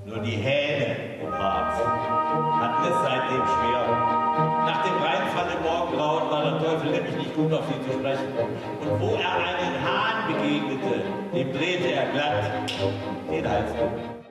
Nur die Hähne im Harz hatten es seitdem schwer. Nach dem Reinfall im Morgengrauen war der Teufel nämlich nicht gut auf sie zu sprechen. Und wo er einen Hahn begegnete, dem drehte er glatt den Hals um.